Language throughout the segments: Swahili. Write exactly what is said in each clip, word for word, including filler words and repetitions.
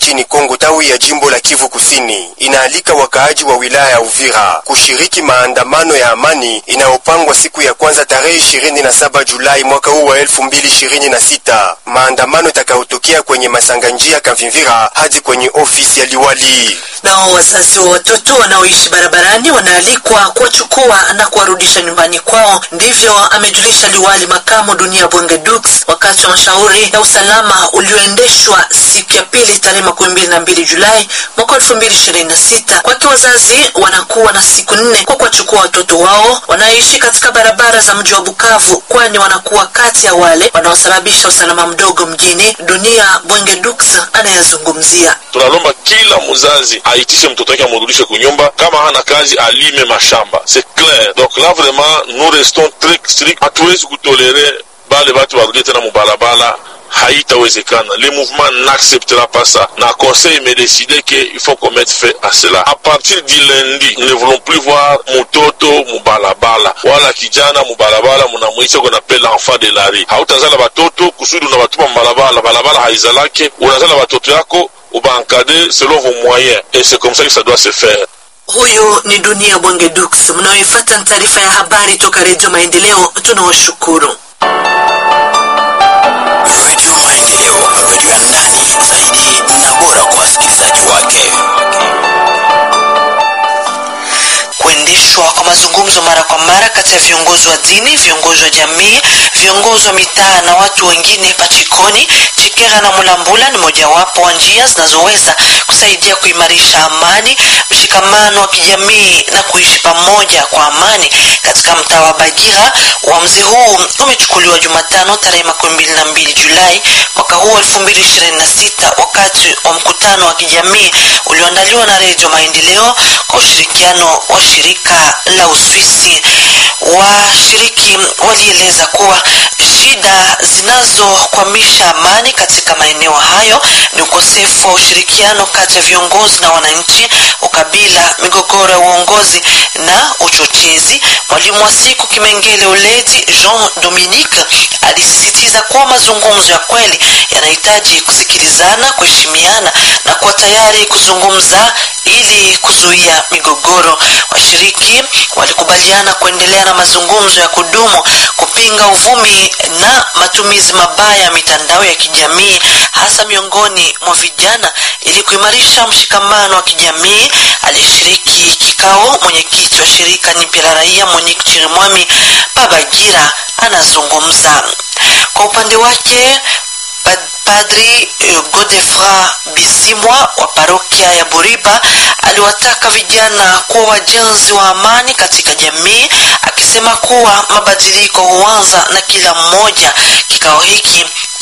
nchini Kongo tawi ya jimbo la Kivu Kusini inaalika wakaaji wa wilaya ya Uvira kushiriki maandamano ya amani inayopangwa siku ya kwanza tarehe ishirini na saba Julai mwaka huu wa elfu mbili ishirini na sita. Maandamano itakayotokea kwenye masanganjia Kavimvira hadi kwenye ofisi ya liwali. Nao wazazi wa watoto wanaoishi barabarani wanaalikwa kuwachukua na kuwarudisha nyumbani kwao. Ndivyo amejulisha liwali makamu Dunia Bwenge Dux wakati wa mashauri ya usalama ulioendeshwa siku ya pili tarehe makumi mbili na mbili Julai mwaka elfu mbili ishirini na sita. Kwa wazazi wanakuwa na siku nne kwa kuwachukua watoto wao wanaishi katika barabara za mji wa Bukavu, kwani wanakuwa kati ya wale wanaosababisha usalama mdogo mjini. Dunia Bwenge Dux anayazungumzia. Tunalomba kila mzazi aitishe mtoto wake amrudishe kunyumba, kama hana kazi alime mashamba. C'est clair. Donc là vraiment nous restons très stricts. Hatuwezi kutolérer bale watu warudie tena mubalabala. Haïtawezekana. Le mouvement n'acceptera pas ça. Na conseil me décidé qu'il faut qu'on mette fait à cela. À partir du lundi, nous ne voulons plus voir mutoto mubalabala. Wala kijana mubalabala munamuisha qu'on appelle l'enfant de la rue. Hautazala batoto kusudi unawatuma mubalabala. Balabala haizalake. Unazala batoto yako uba encadrer selon vos moyens. Et c'est comme ça que ça doit se faire. Huyu ni Dunia Bwenge Dux. Mnaoifuata taarifa ya habari toka Radio Maendeleo, tunawashukuru. Radio Maendeleo, radio ya ndani zaidi na bora kwa wasikilizaji wake. Kuendeshwa kwa mazungumzo mara kwa mara kati ya viongozi wa dini, viongozi wa jamii, viongozi wa mitaa na watu wengine pachikoni, Chikera na Mulambula ni mojawapo wa njia zinazoweza kusaidia kuimarisha amani, mshikamano wa kijamii na kuishi pamoja kwa amani katika mtaa wa Bagira. Uamuzi huu umechukuliwa Jumatano tarehe makumi mbili na mbili Julai mwaka huu elfu mbili ishirini na sita wakati wa mkutano wa kijamii ulioandaliwa na Radio Maendeleo kwa ushirikiano wa shirika la Uswisi. Washiriki walieleza kuwa shida zinazokwamisha amani katika maeneo hayo ni ukosefu wa ushirikiano kati ya viongozi na wananchi, ukabila, migogoro ya uongozi na uchochezi. Mwalimu wa siku Kimengele Uleti Jean Dominique alisisitiza kuwa mazungumzo ya kweli yanahitaji kusikilizana, kuheshimiana na kuwa tayari kuzungumza ili kuzuia migogoro. Washiriki walikubaliana kuendelea na mazungumzo ya kudumu, kupinga uvumi na matumizi mabaya ya mitandao ya kijamii hasa miongoni mwa vijana ili kuimarisha mshikamano wa kijamii. Alishiriki kikao mwenyekiti wa shirika Nipya la Raia Monique Chirimwami Pabagira anazungumza. Kwa upande wake Padri Godefra Bisimwa wa parokia ya Buriba aliwataka vijana kuwa wajenzi wa amani katika jamii, akisema kuwa mabadiliko huanza na kila mmoja. Kikao hiki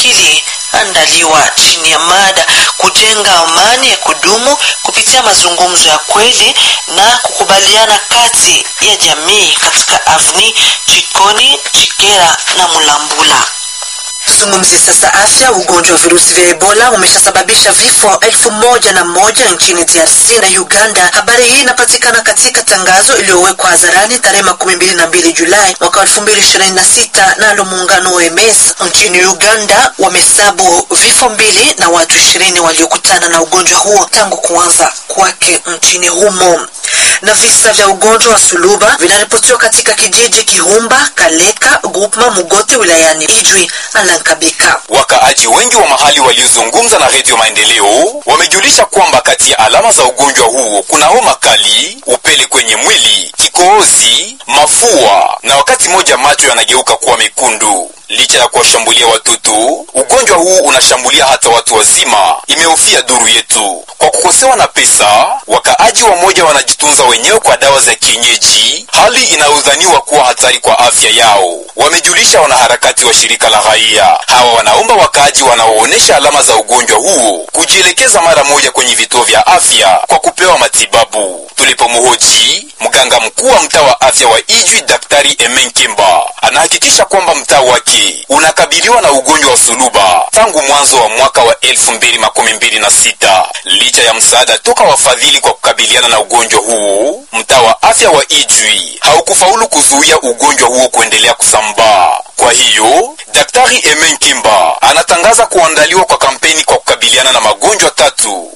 kiliandaliwa chini ya mada kujenga amani ya kudumu kupitia mazungumzo ya kweli na kukubaliana kati ya jamii katika Avni, Chikoni, Chikera na Mulambula. Tuzungumzie sasa afya. Ugonjwa wa virusi vya Ebola umeshasababisha vifo elfu moja na moja nchini D R C na Uganda. Habari hii inapatikana katika tangazo iliyowekwa hadharani tarehe makumi mbili na mbili Julai mwaka elfu mbili ishirini na sita na muungano wa O M S. Nchini Uganda wamehesabu vifo mbili na watu ishirini waliokutana na ugonjwa huo tangu kuanza kwake nchini humo. Na visa vya ugonjwa wa suluba vinaripotiwa katika kijiji Kihumba, Kaleka, Gupma, Mugote wilayani Ijwi. Alankabika. Wakaaji wengi wa mahali waliozungumza na Radio Maendeleo wamejulisha kwamba kati ya alama za ugonjwa huo kuna homa kali, upele kwenye mwili, kikohozi, mafua na wakati moja macho yanageuka kuwa mekundu. Licha ya kuwashambulia watoto, ugonjwa huu unashambulia hata watu wazima, imehofia duru yetu. Kwa kukosewa na pesa, wakaaji wa moja wanajitunza wenyewe kwa dawa za kienyeji, hali inayodhaniwa kuwa hatari kwa afya yao, wamejulisha wanaharakati wa shirika la raia. Hawa wanaomba wakaaji wanaoonesha alama za ugonjwa huo kujielekeza mara moja kwenye vituo vya afya kwa kupewa matibabu. Tulipomhoji, mganga mkuu wa mtaa wa afya wa Ijwi Daktari Emenkimba anahakikisha kwamba mtaa wake unakabiliwa na ugonjwa wa suluba tangu mwanzo wa mwaka wa elfu mbili makumi mbili na sita. Licha ya msaada toka wafadhili kwa kukabiliana na ugonjwa huo, mtaa wa afya wa Ijwi haukufaulu kuzuia ugonjwa huo kuendelea kusambaa. Kwa hiyo, Daktari Emenkimba anatangaza kuandaliwa kwa kampeni kwa kukabiliana na magonjwa tatu